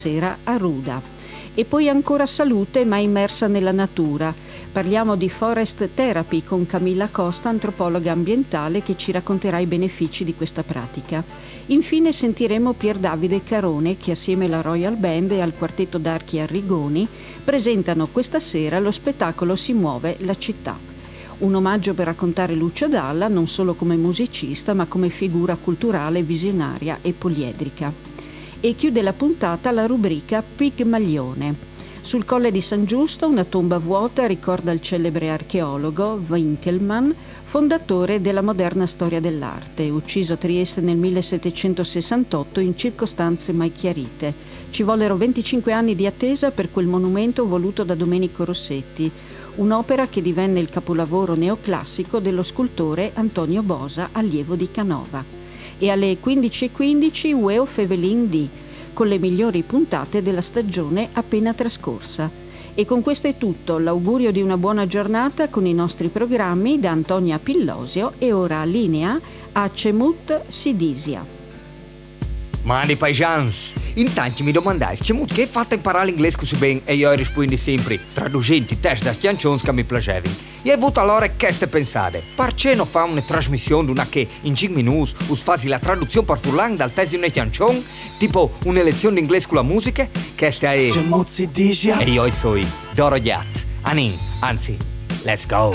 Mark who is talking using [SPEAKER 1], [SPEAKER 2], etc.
[SPEAKER 1] sera a Ruda. E poi ancora salute ma immersa nella natura. Parliamo di Forest Therapy con Camilla Costa, antropologa ambientale, che ci racconterà i benefici di questa pratica. Infine sentiremo Pier Davide Carone che assieme alla Royal Band e al quartetto d'archi Arrigoni presentano questa sera lo spettacolo Si muove la città. Un omaggio per raccontare Lucio Dalla non solo come musicista ma come figura culturale, visionaria e poliedrica. E chiude la puntata la rubrica Pigmalione. Sul Colle di San Giusto una tomba vuota ricorda il celebre archeologo Winkelmann, fondatore della moderna storia dell'arte, ucciso a Trieste nel 1768 in circostanze mai chiarite. Ci vollero 25 anni di attesa per quel monumento voluto da Domenico Rossetti, un'opera che divenne il capolavoro neoclassico dello scultore Antonio Bosa, allievo di Canova. E alle 15:15 Ueo Fevelin D, con le migliori puntate della stagione appena trascorsa. E con questo è tutto, l'augurio di una buona giornata con i nostri programmi da Antonia Pillosio e ora linea a Cemut Sidisia.
[SPEAKER 2] Mani paesans, intanto mi domandai, Cemut che hai fatto imparare l'inglese così bene? E io rispondi sempre, traducenti test da schiancions che mi piacevano. E hai avuto allora che ste pensate? Perché non fa una trasmissione d'una che in 5 minuti us fasi la traduzione per furlan dal test di un chiancion? Tipo una lezione di inglese con la musica? Che stai...
[SPEAKER 3] Cemut Sidisia.
[SPEAKER 2] E io sono Doro Gat. Anin, anzi, let's go.